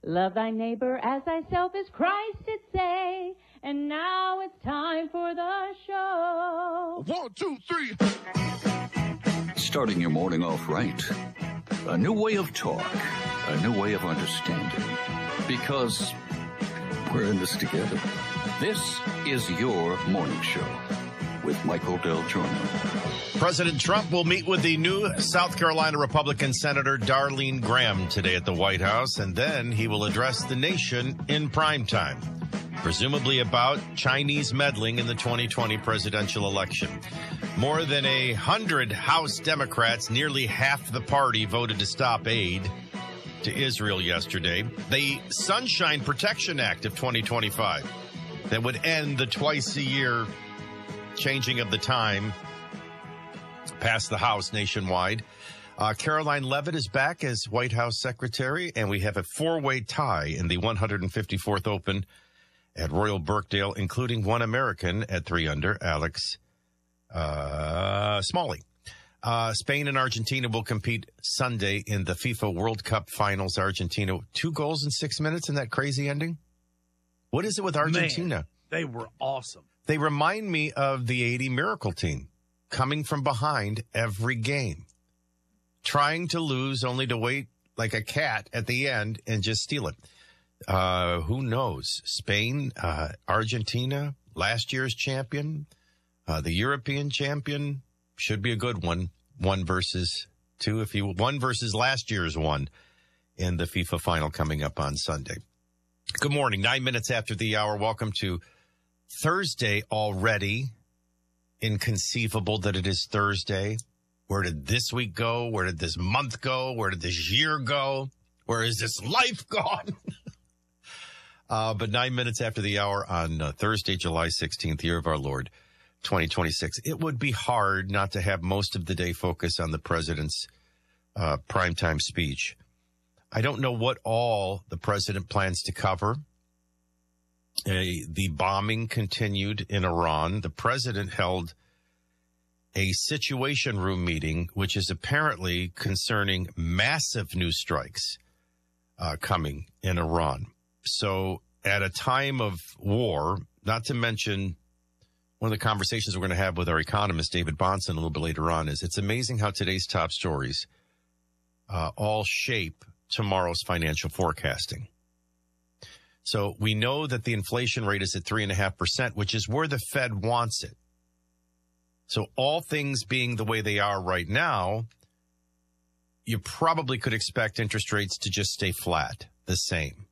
Love thy neighbor as thyself, as Christ did say. And now it's time for the show. 1, 2, 3. Starting your morning off right. A new way of talk. A new way of understanding. Because we're in this together. This is your morning show with Michael Del Giorno. President Trump will meet with the new South Carolina Republican Senator Darlene Graham today at the White House, and then he will address the nation in primetime, presumably about Chinese meddling in the 2020 presidential election. More than 100 House Democrats, nearly half the party, voted to stop aid to Israel yesterday. The Sunshine Protection Act of 2025 that would end the twice-a-year changing of the time passed the House nationwide. Caroline Leavitt is back as White House Secretary, and we have a four-way tie in the 154th Open at Royal Birkdale, including one American at 3 under, Alex Smalley. Spain and Argentina will compete Sunday in the FIFA World Cup Finals. Argentina, 2 goals in 6 minutes in that crazy ending. What is it with Argentina? Man, they were awesome. They remind me of the 80 Miracle Team, coming from behind every game, trying to lose only to wait like a cat at the end and just steal it. Who knows? Spain, Argentina, last year's champion, the European champion, should be a good one. 1 versus 2, if you 1 versus last year's 1 in the FIFA final coming up on Sunday. Good morning. 9 minutes after the hour. Welcome to Thursday already. Inconceivable that it is Thursday. Where did this week go? Where did this month go? Where did this year go? Where is this life gone? But 9 minutes after the hour on Thursday, July 16th, year of our Lord, 2026. It would be hard not to have most of the day focus on the president's primetime speech. I don't know what all the president plans to cover. The bombing continued in Iran. The president held a situation room meeting, which is apparently concerning massive new strikes coming in Iran. So at a time of war, not to mention one of the conversations we're going to have with our economist, David Bahnsen, a little bit later on, is it's amazing how today's top stories all shape tomorrow's financial forecasting. So we know that the inflation rate is at 3.5%, which is where the Fed wants it. So all things being the way they are right now, you probably could expect interest rates to just stay flat, the same.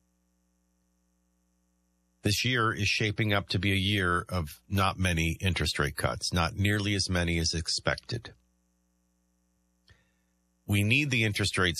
This year is shaping up to be a year of not many interest rate cuts, not nearly as many as expected. We need the interest rates